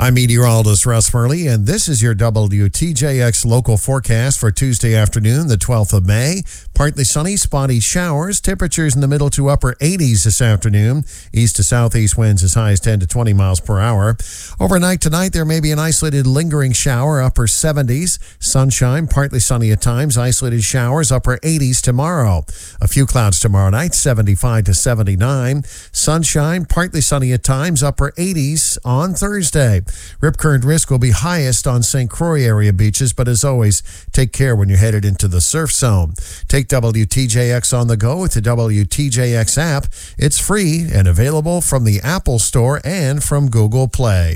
I'm meteorologist Russ Murley, and this is your WTJX local forecast for Tuesday afternoon, the 12th of May. Partly sunny, spotty showers. Temperatures in the middle to upper 80s this afternoon. East to southeast winds as high as 10 to 20 miles per hour. Overnight tonight, there may be an isolated lingering shower, upper 70s. Sunshine, partly sunny at times. Isolated showers, upper 80s tomorrow. A few clouds tomorrow night, 75 to 79. Sunshine, partly sunny at times, upper 80s on Thursday. Rip current risk will be highest on St. Croix area beaches, but as always, take care when you're headed into the surf zone. Take WTJX on the go with the WTJX app. It's free and available from the Apple Store and from Google Play.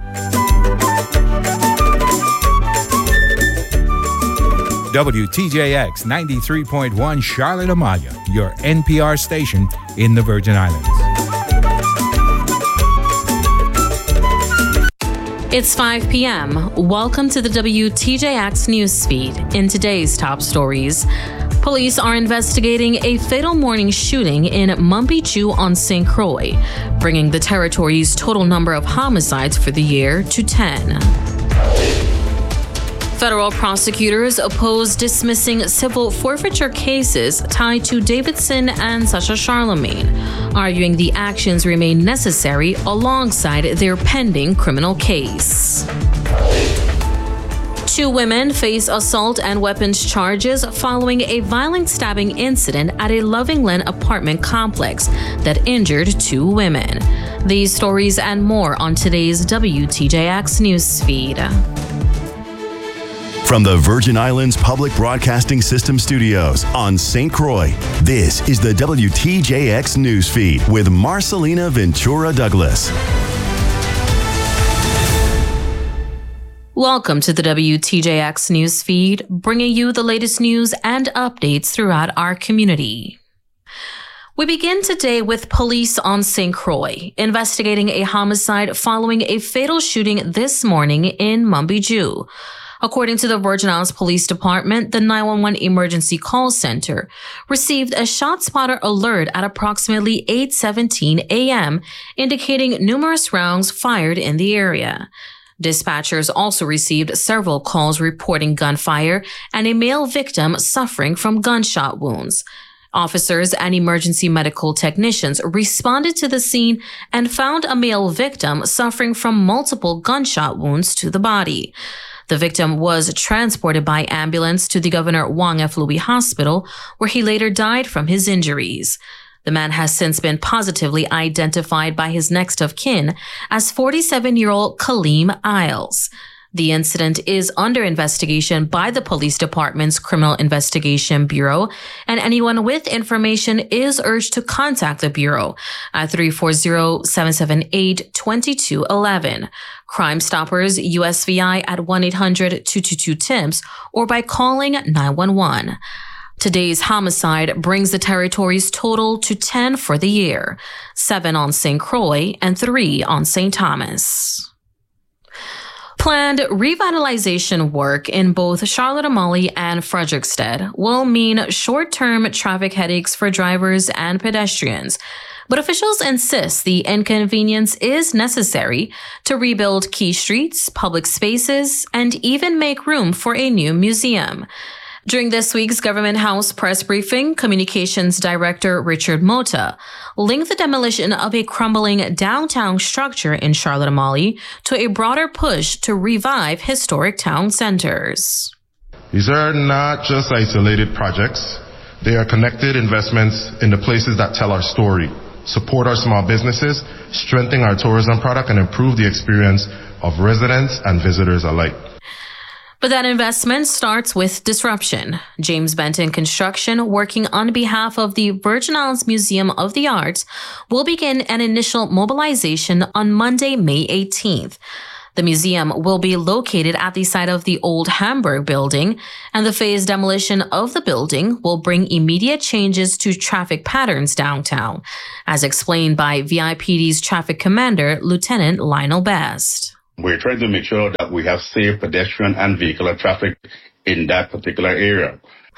WTJX 93.1 Charlotte Amalia, your NPR station in the Virgin Islands. It's 5 p.m. Welcome to the WTJX newsfeed. In today's top stories, police are investigating a fatal morning shooting in Mumbichu on St. Croix, bringing the territory's total number of homicides for the year to 10. Federal prosecutors oppose dismissing civil forfeiture cases tied to Davidson and Sasha Charlemagne, arguing the actions remain necessary alongside their pending criminal case. 2 women face assault and weapons charges following a violent stabbing incident at a Loving Lynn apartment complex that injured 2 women. These stories and more on today's WTJX newsfeed. From the Virgin Islands Public Broadcasting System studios on St. Croix, this is the WTJX newsfeed with Marcelina Ventura Douglas. Welcome to the WTJX newsfeed, bringing you the latest news and updates throughout our community. We begin today with police on St. Croix investigating a homicide following a fatal shooting this morning in Mumbichu. According to the Virgin Islands Police Department, the 911 emergency call center received a ShotSpotter alert at approximately 8:17 a.m., indicating numerous rounds fired in the area. Dispatchers also received several calls reporting gunfire and a male victim suffering from gunshot wounds. Officers and emergency medical technicians responded to the scene and found a male victim suffering from multiple gunshot wounds to the body. The victim was transported by ambulance to the Governor Wang F. Louis Hospital, where he later died from his injuries. The man has since been positively identified by his next of kin as 47-year-old Kaleem Isles. The incident is under investigation by the police department's Criminal Investigation Bureau, and anyone with information is urged to contact the Bureau at 340-778-2211. Crime Stoppers USVI at 1-800-222-TIMPS or by calling 911. Today's homicide brings the territory's total to 10 for the year, 7 on St. Croix and 3 on St. Thomas. Planned revitalization work in both Charlotte Amalie and Frederiksted will mean short-term traffic headaches for drivers and pedestrians, but officials insist the inconvenience is necessary to rebuild key streets, public spaces, and even make room for a new museum. During this week's Government House press briefing, Communications Director Richard Mota linked the demolition of a crumbling downtown structure in Charlotte Amalie to a broader push to revive historic town centers. These are not just isolated projects. They are connected investments in the places that tell our story, support our small businesses, strengthen our tourism product, and improve the experience of residents and visitors alike. But that investment starts with disruption. James Benton Construction, working on behalf of the Virgin Islands Museum of the Arts, will begin an initial mobilization on Monday, May 18th. The museum will be located at the site of the old Hamburg building, and the phased demolition of the building will bring immediate changes to traffic patterns downtown, as explained by VIPD's traffic commander, Lieutenant Lionel Best. We're trying to make sure that we have safe pedestrian and vehicular traffic in that particular area.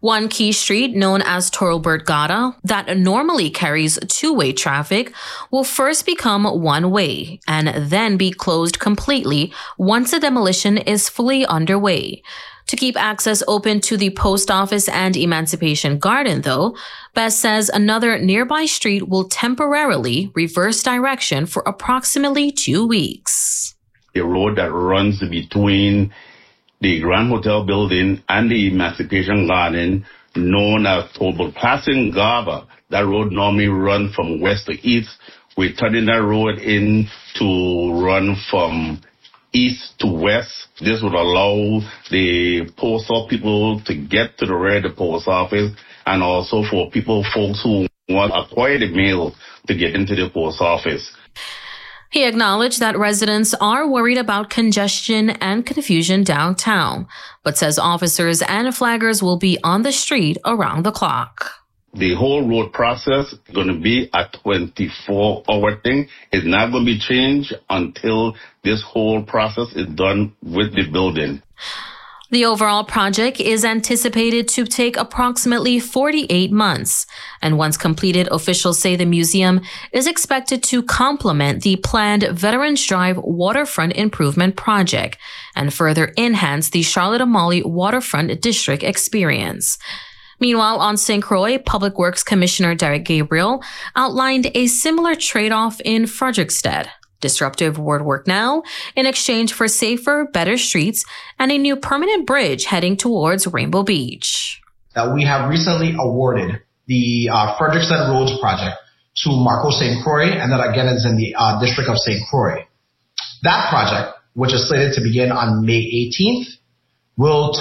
One key street, known as Torobert Gata, that normally carries two-way traffic, will first become one-way and then be closed completely once the demolition is fully underway. To keep access open to the post office and Emancipation Garden, though, Best says another nearby street will temporarily reverse direction for approximately 2 weeks. The road that runs between the Grand Hotel building and the Emancipation Garden, known as Torobert Plaza in Gava. That road normally runs from west to east. We're turning that road in to run from east to west. This would allow the post office people to get to the rear of the post office, and also for folks who want to acquire the mail to get into the post office. He acknowledged that residents are worried about congestion and confusion downtown, but says officers and flaggers will be on the street around the clock. The whole road process is going to be a 24-hour thing. It's not going to be changed until this whole process is done with the building. The overall project is anticipated to take approximately 48 months, and once completed, officials say the museum is expected to complement the planned Veterans Drive Waterfront Improvement Project and further enhance the Charlotte-Amalie Waterfront District experience. Meanwhile, on St. Croix, Public Works Commissioner Derek Gabriel outlined a similar trade-off in Frederiksted. Disruptive road work now in exchange for safer, better streets and a new permanent bridge heading towards Rainbow Beach. That we have recently awarded the Frederiksted Roads project to Marco St. Croix, and that again is in the district of St. Croix. That project, which is slated to begin on May 18th, will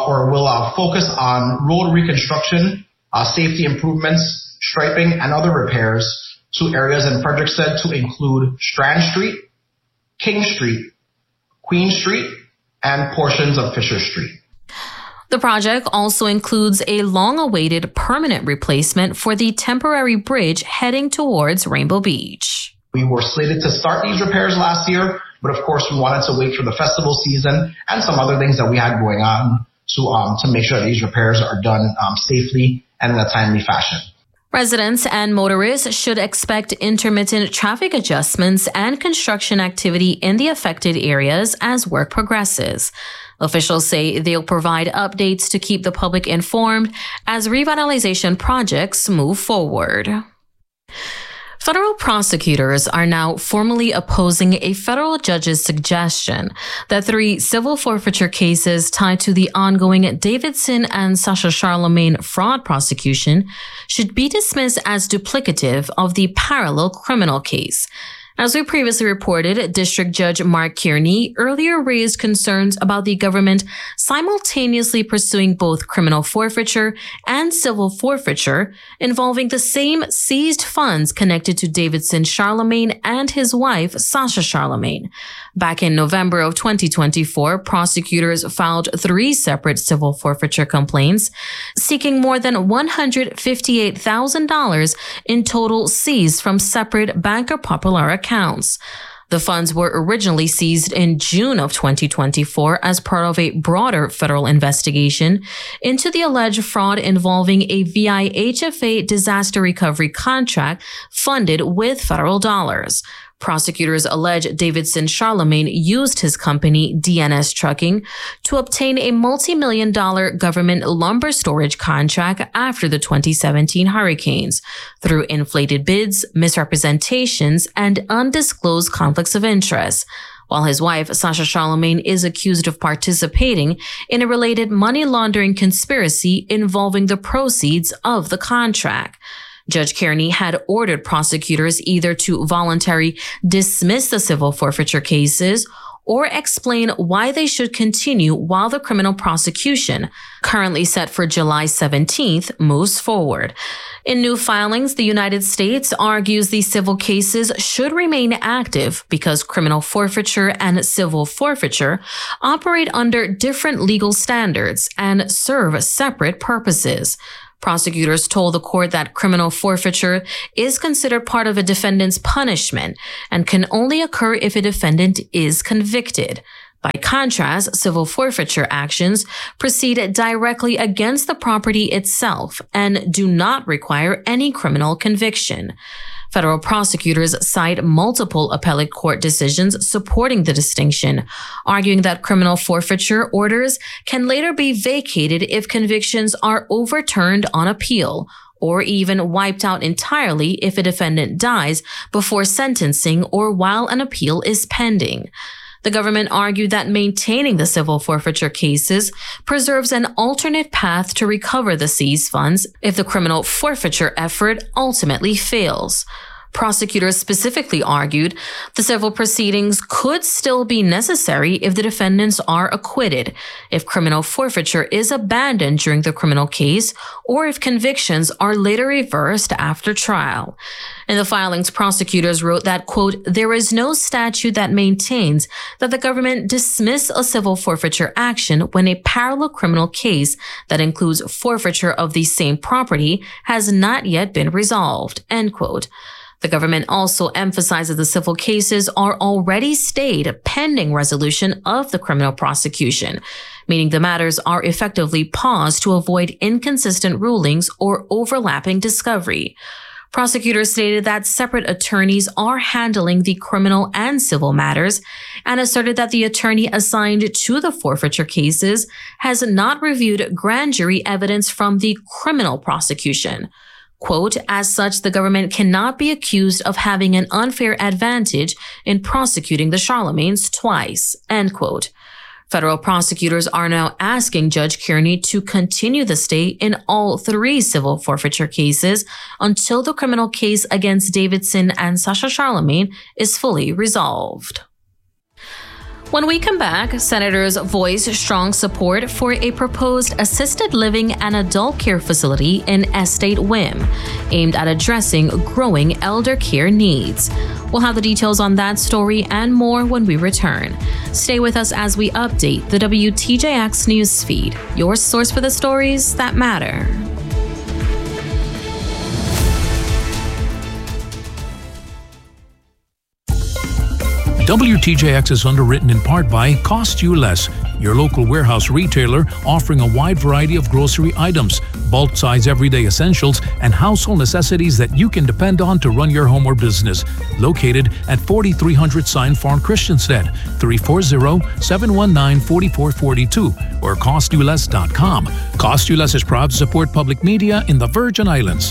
focus on road reconstruction, safety improvements, striping, and other repairs to areas in Frederiksted to include Strand Street, King Street, Queen Street, and portions of Fisher Street. The project also includes a long-awaited permanent replacement for the temporary bridge heading towards Rainbow Beach. We were slated to start these repairs last year, but of course we wanted to wait for the festival season and some other things that we had going on to make sure that these repairs are done safely and in a timely fashion. Residents and motorists should expect intermittent traffic adjustments and construction activity in the affected areas as work progresses. Officials say they'll provide updates to keep the public informed as revitalization projects move forward. Federal prosecutors are now formally opposing a federal judge's suggestion that 3 civil forfeiture cases tied to the ongoing Davidson and Sasha Charlemagne fraud prosecution should be dismissed as duplicative of the parallel criminal case. As we previously reported, District Judge Mark Kearney earlier raised concerns about the government simultaneously pursuing both criminal forfeiture and civil forfeiture involving the same seized funds connected to Davidson Charlemagne and his wife, Sasha Charlemagne. Back in November of 2024, prosecutors filed 3 separate civil forfeiture complaints seeking more than $158,000 in total seized from separate Banco Popular accounts. The funds were originally seized in June of 2024 as part of a broader federal investigation into the alleged fraud involving a VIHFA disaster recovery contract funded with federal dollars. Prosecutors allege Davidson Charlemagne used his company, DNS Trucking, to obtain a multi-million-dollar government lumber storage contract after the 2017 hurricanes through inflated bids, misrepresentations, and undisclosed conflicts of interest, while his wife, Sasha Charlemagne, is accused of participating in a related money laundering conspiracy involving the proceeds of the contract. Judge Kearney had ordered prosecutors either to voluntarily dismiss the civil forfeiture cases or explain why they should continue while the criminal prosecution, currently set for July 17th, moves forward. In new filings, the United States argues the civil cases should remain active because criminal forfeiture and civil forfeiture operate under different legal standards and serve separate purposes. Prosecutors told the court that criminal forfeiture is considered part of a defendant's punishment and can only occur if a defendant is convicted. By contrast, civil forfeiture actions proceed directly against the property itself and do not require any criminal conviction. Federal prosecutors cite multiple appellate court decisions supporting the distinction, arguing that criminal forfeiture orders can later be vacated if convictions are overturned on appeal, or even wiped out entirely if a defendant dies before sentencing or while an appeal is pending. The government argued that maintaining the civil forfeiture cases preserves an alternate path to recover the seized funds if the criminal forfeiture effort ultimately fails. Prosecutors specifically argued the civil proceedings could still be necessary if the defendants are acquitted, if criminal forfeiture is abandoned during the criminal case, or if convictions are later reversed after trial. In the filings, prosecutors wrote that, quote, there is no statute that maintains that the government dismiss a civil forfeiture action when a parallel criminal case that includes forfeiture of the same property has not yet been resolved, end quote. The government also emphasizes the civil cases are already stayed pending resolution of the criminal prosecution, meaning the matters are effectively paused to avoid inconsistent rulings or overlapping discovery. Prosecutors stated that separate attorneys are handling the criminal and civil matters and asserted that the attorney assigned to the forfeiture cases has not reviewed grand jury evidence from the criminal prosecution. Quote, as such, the government cannot be accused of having an unfair advantage in prosecuting the Charlemagnes twice, end quote. Federal prosecutors are now asking Judge Kearney to continue the stay in all three civil forfeiture cases until the criminal case against Davidson and Sasha Charlemagne is fully resolved. When we come back, senators voice strong support for a proposed assisted living and adult care facility in Estate Wim, aimed at addressing growing elder care needs. We'll have the details on that story and more when we return. Stay with us as we update the WTJX news feed, your source for the stories that matter. WTJX is underwritten in part by Cost You Less, your local warehouse retailer offering a wide variety of grocery items, bulk size everyday essentials, and household necessities that you can depend on to run your home or business. Located at 4300 Sign Farm, Christiansted, 340-719-4442 or CostYouLess.com. Cost You Less is proud to support public media in the Virgin Islands.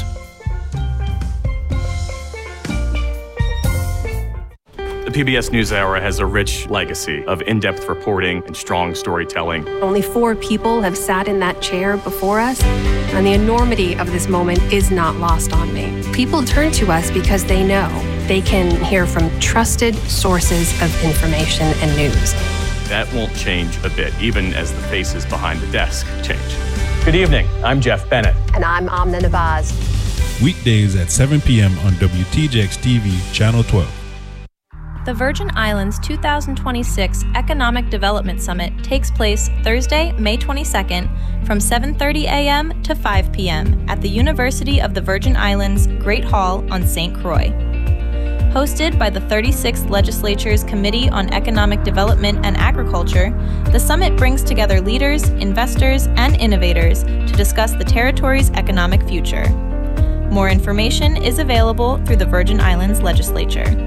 The PBS NewsHour has a rich legacy of in-depth reporting and strong storytelling. Only 4 people have sat in that chair before us, and the enormity of this moment is not lost on me. People turn to us because they know they can hear from trusted sources of information and news. That won't change a bit, even as the faces behind the desk change. Good evening. I'm Jeff Bennett. And I'm Amna Nabaz. Weekdays at 7 p.m. on WTJX TV, Channel 12. The Virgin Islands 2026 Economic Development Summit takes place Thursday, May 22nd from 7:30 a.m. to 5 p.m. at the University of the Virgin Islands Great Hall on St. Croix. Hosted by the 36th Legislature's Committee on Economic Development and Agriculture, the summit brings together leaders, investors, and innovators to discuss the territory's economic future. More information is available through the Virgin Islands Legislature.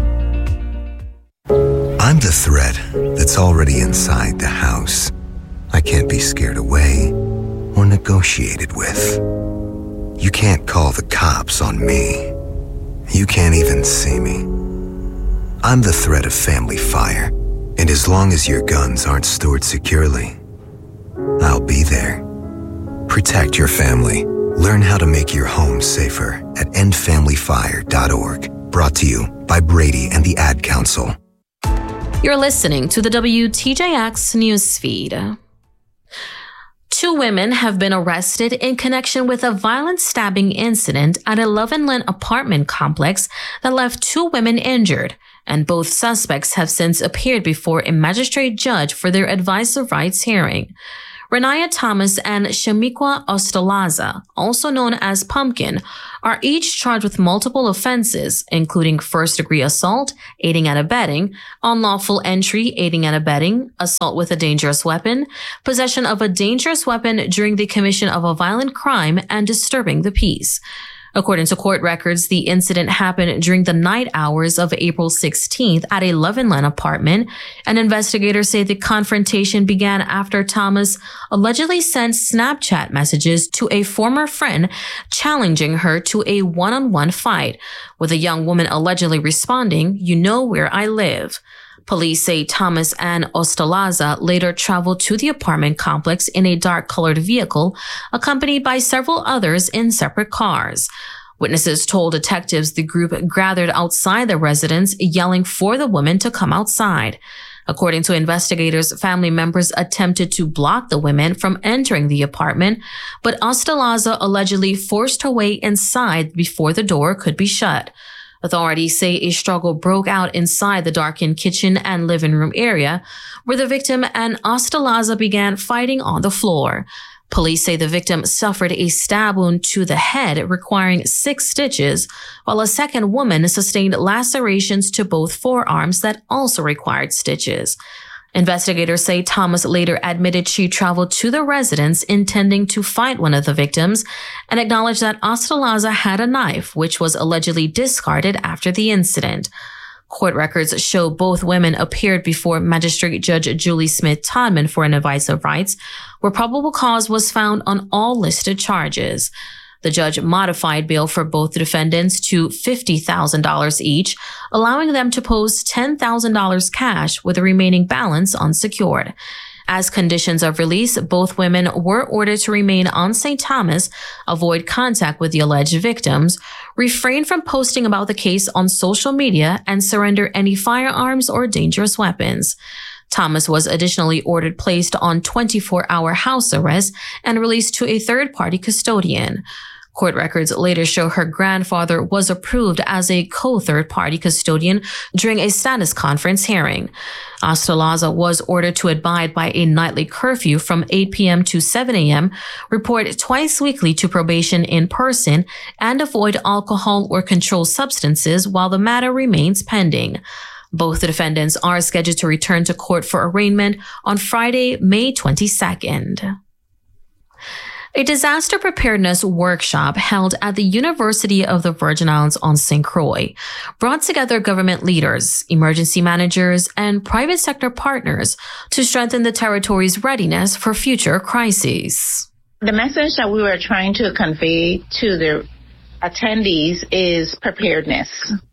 I'm the threat that's already inside the house. I can't be scared away or negotiated with. You can't call the cops on me. You can't even see me. I'm the threat of family fire, and as long as your guns aren't stored securely, I'll be there. Protect your family. Learn how to make your home safer at endfamilyfire.org. Brought to you by Brady and the Ad Council. You're listening to the WTJX news feed. 2 women have been arrested in connection with a violent stabbing incident at a Loveland apartment complex that left 2 women injured, and both suspects have since appeared before a magistrate judge for their advice of rights hearing. Renaya Thomas and Shamiqua Ostalaza, also known as Pumpkin, are each charged with multiple offenses, including first-degree assault, aiding and abetting, unlawful entry, aiding and abetting, assault with a dangerous weapon, possession of a dangerous weapon during the commission of a violent crime, and disturbing the peace. According to court records, the incident happened during the night hours of April 16th at a Loveland apartment, and investigators say the confrontation began after Thomas allegedly sent Snapchat messages to a former friend challenging her to a one-on-one fight, with a young woman allegedly responding, "You know where I live." Police say Thomas and Ostalaza later traveled to the apartment complex in a dark-colored vehicle, accompanied by several others in separate cars. Witnesses told detectives the group gathered outside the residence, yelling for the women to come outside. According to investigators, family members attempted to block the women from entering the apartment, but Ostalaza allegedly forced her way inside before the door could be shut. Authorities say a struggle broke out inside the darkened kitchen and living room area, where the victim and Ostalaza began fighting on the floor. Police say the victim suffered a stab wound to the head requiring 6 stitches, while a second woman sustained lacerations to both forearms that also required stitches. Investigators say Thomas later admitted she traveled to the residence intending to fight one of the victims and acknowledged that Ostalaza had a knife, which was allegedly discarded after the incident. Court records show both women appeared before Magistrate Judge Julie Smith Todman for an advice of rights, where probable cause was found on all listed charges. The judge modified bail for both the defendants to $50,000 each, allowing them to post $10,000 cash with the remaining balance unsecured. As conditions of release, both women were ordered to remain on St. Thomas, avoid contact with the alleged victims, refrain from posting about the case on social media, and surrender any firearms or dangerous weapons. Thomas was additionally ordered placed on 24-hour house arrest and released to a third-party custodian. Court records later show her grandfather was approved as a co-third-party custodian during a status conference hearing. Ostalaza was ordered to abide by a nightly curfew from 8 p.m. to 7 a.m., report twice weekly to probation in person, and avoid alcohol or controlled substances while the matter remains pending. Both the defendants are scheduled to return to court for arraignment on Friday, May 22nd. A disaster preparedness workshop held at the University of the Virgin Islands on St. Croix brought together government leaders, emergency managers, and private sector partners to strengthen the territory's readiness for future crises. The message that we were trying to convey to the attendees is preparedness.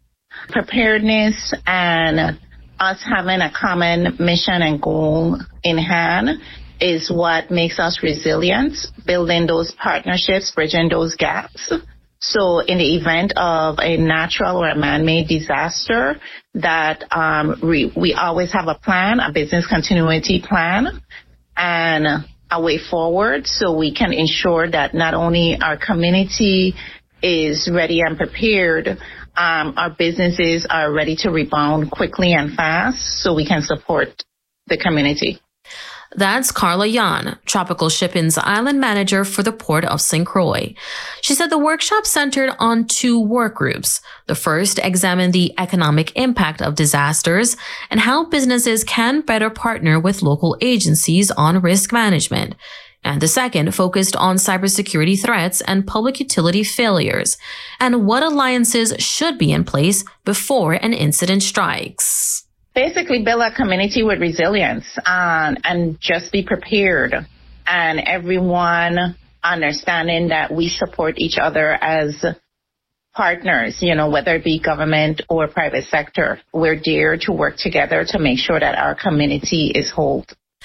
Preparedness and us having a common mission and goal in hand is what makes us resilient, building those partnerships, bridging those gaps. So in the event of a natural or a man-made disaster, that we always have a plan, a business continuity plan, and a way forward so we can ensure that not only our community is ready and prepared, our businesses are ready to rebound quickly and fast so we can support the community. That's Carla Yan, Tropical Shipping's island manager for the Port of St. Croix. She said the workshop centered on 2 work groups. The first examined the economic impact of disasters and how businesses can better partner with local agencies on risk management. And the second focused on cybersecurity threats and public utility failures, and what alliances should be in place before an incident strikes. Basically build a community with resilience and just be prepared, and everyone understanding that we support each other as partners, whether it be government or private sector. We're there to work together to make sure that our community is whole.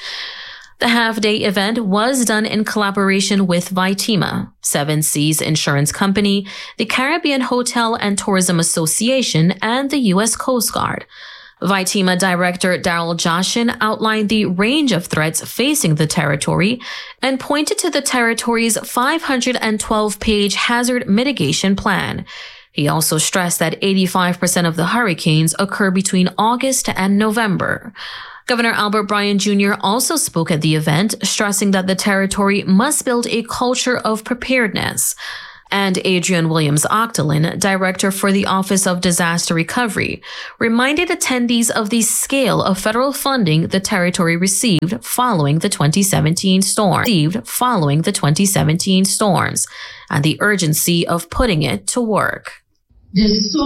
The half-day event was done in collaboration with Vitima, Seven Seas Insurance Company, the Caribbean Hotel and Tourism Association, and the U.S. Coast Guard. Vitima Director Daryl Joshin outlined the range of threats facing the territory and pointed to the territory's 512-page hazard mitigation plan. He also stressed that 85% of the hurricanes occur between August and November. Governor Albert Bryan Jr. also spoke at the event, stressing that the territory must build a culture of preparedness. And Adrian Williams-Octolin, director for the Office of Disaster Recovery, reminded attendees of the scale of federal funding the territory received following the 2017 storms, and the urgency of putting it to work.